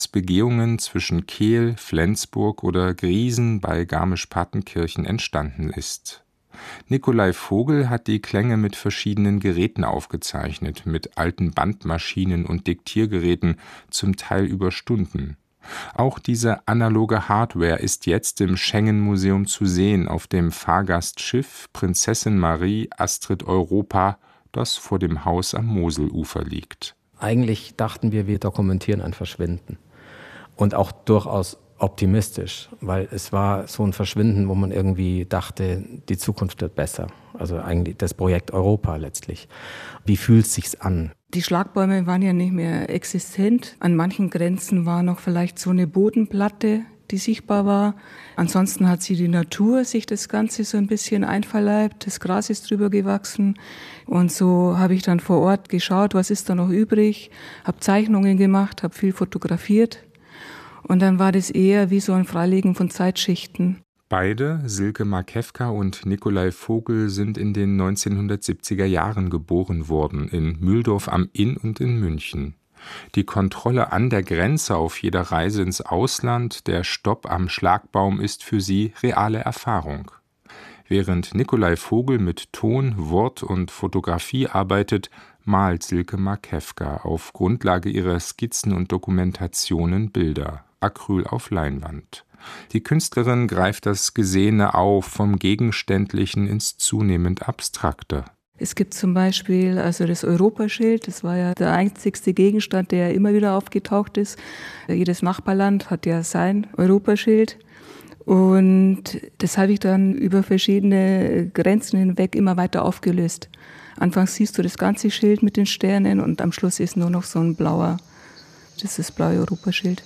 Begehungen zwischen Kehl, Flensburg oder Griesen bei Garmisch-Partenkirchen entstanden ist. Nikolai Vogel hat die Klänge mit verschiedenen Geräten aufgezeichnet, mit alten Bandmaschinen und Diktiergeräten, zum Teil über Stunden. Auch diese analoge Hardware ist jetzt im Schengen-Museum zu sehen, auf dem Fahrgastschiff Prinzessin Marie Astrid Europa, das vor dem Haus am Moselufer liegt. Eigentlich dachten wir dokumentieren ein Verschwinden. Und auch durchaus optimistisch, weil es war so ein Verschwinden, wo man irgendwie dachte, die Zukunft wird besser. Also eigentlich das Projekt Europa letztlich. Wie fühlt es sich an? Die Schlagbäume waren ja nicht mehr existent. An manchen Grenzen war noch vielleicht so eine Bodenplatte, die sichtbar war. Ansonsten hat die Natur sich das Ganze so ein bisschen einverleibt. Das Gras ist drüber gewachsen. Und so habe ich dann vor Ort geschaut, was ist da noch übrig, habe Zeichnungen gemacht, habe viel fotografiert. Und dann war das eher wie so ein Freilegen von Zeitschichten. Beide, Silke Markewka und Nikolai Vogel, sind in den 1970er Jahren geboren worden, in Mühldorf am Inn und in München. Die Kontrolle an der Grenze auf jeder Reise ins Ausland, der Stopp am Schlagbaum ist für sie reale Erfahrung. Während Nikolai Vogel mit Ton, Wort und Fotografie arbeitet, malt Silke Markewka auf Grundlage ihrer Skizzen und Dokumentationen Bilder, Acryl auf Leinwand. Die Künstlerin greift das Gesehene auf, vom Gegenständlichen ins zunehmend Abstrakte. Es gibt zum Beispiel also das Europaschild, das war ja der einzigste Gegenstand, der immer wieder aufgetaucht ist. Jedes Nachbarland hat ja sein Europaschild. Und das habe ich dann über verschiedene Grenzen hinweg immer weiter aufgelöst. Anfangs siehst du das ganze Schild mit den Sternen und am Schluss ist nur noch so ein blauer, das ist das blaue Europaschild.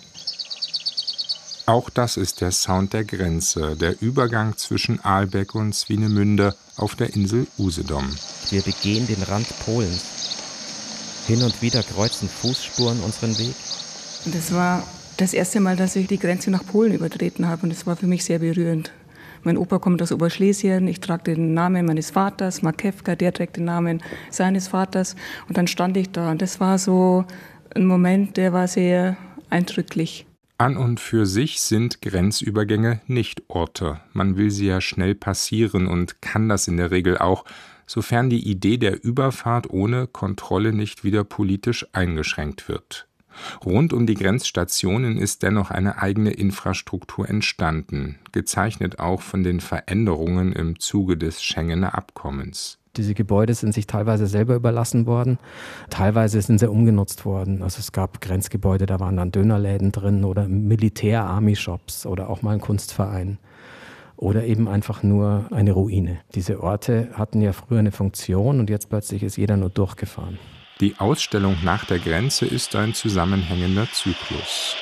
Auch das ist der Sound der Grenze, der Übergang zwischen Ahlbeck und Swinemünde auf der Insel Usedom. Wir begehen den Rand Polens. Hin und wieder kreuzen Fußspuren unseren Weg. Und das war das erste Mal, dass ich die Grenze nach Polen übertreten habe und das war für mich sehr berührend. Mein Opa kommt aus Oberschlesien, ich trage den Namen meines Vaters, Markewka, der trägt den Namen seines Vaters und dann stand ich da und das war so ein Moment, der war sehr eindrücklich. An und für sich sind Grenzübergänge nicht Orte. Man will sie ja schnell passieren und kann das in der Regel auch, sofern die Idee der Überfahrt ohne Kontrolle nicht wieder politisch eingeschränkt wird. Rund um die Grenzstationen ist dennoch eine eigene Infrastruktur entstanden, gezeichnet auch von den Veränderungen im Zuge des Schengener Abkommens. Diese Gebäude sind sich teilweise selber überlassen worden, teilweise sind sie umgenutzt worden. Also es gab Grenzgebäude, da waren dann Dönerläden drin oder Militär-Army-Shops oder auch mal ein Kunstverein oder eben einfach nur eine Ruine. Diese Orte hatten ja früher eine Funktion und jetzt plötzlich ist jeder nur durchgefahren. Die Ausstellung nach der Grenze ist ein zusammenhängender Zyklus.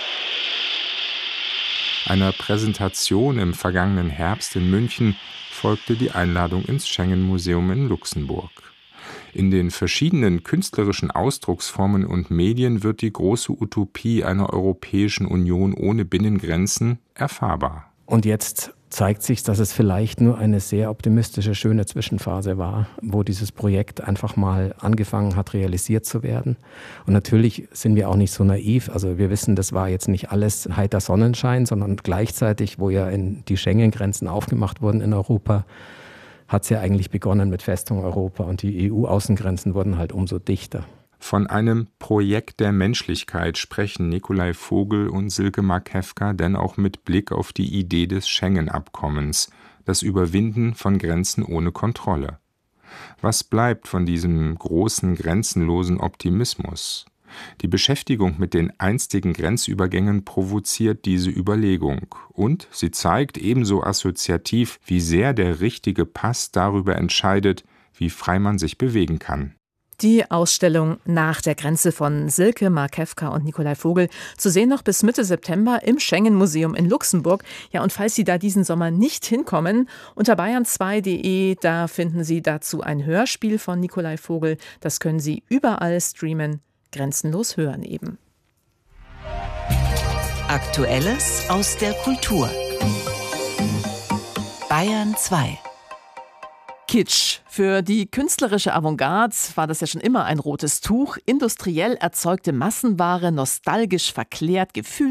Einer Präsentation im vergangenen Herbst in München folgte die Einladung ins Schengen-Museum in Luxemburg. In den verschiedenen künstlerischen Ausdrucksformen und Medien wird die große Utopie einer Europäischen Union ohne Binnengrenzen erfahrbar. Und jetzt zeigt sich, dass es vielleicht nur eine sehr optimistische, schöne Zwischenphase war, wo dieses Projekt einfach mal angefangen hat, realisiert zu werden. Und natürlich sind wir auch nicht so naiv. Also wir wissen, das war jetzt nicht alles heiter Sonnenschein, sondern gleichzeitig, wo ja die Schengen-Grenzen aufgemacht wurden in Europa, hat es ja eigentlich begonnen mit Festung Europa und die EU-Außengrenzen wurden halt umso dichter. Von einem Projekt der Menschlichkeit sprechen Nikolai Vogel und Silke Markewka denn auch mit Blick auf die Idee des Schengen-Abkommens, das Überwinden von Grenzen ohne Kontrolle. Was bleibt von diesem großen, grenzenlosen Optimismus? Die Beschäftigung mit den einstigen Grenzübergängen provoziert diese Überlegung und sie zeigt ebenso assoziativ, wie sehr der richtige Pass darüber entscheidet, wie frei man sich bewegen kann. Die Ausstellung Nach der Grenze von Silke Markewka und Nikolai Vogel zu sehen noch bis Mitte September im Schengen-Museum in Luxemburg. Ja, und falls Sie da diesen Sommer nicht hinkommen, unter bayern2.de, da finden Sie dazu ein Hörspiel von Nikolai Vogel. Das können Sie überall streamen, grenzenlos hören eben. Aktuelles aus der Kultur. Bayern 2. Kitsch. Für die künstlerische Avantgarde war das ja schon immer ein rotes Tuch. Industriell erzeugte Massenware, nostalgisch verklärt, gefühlt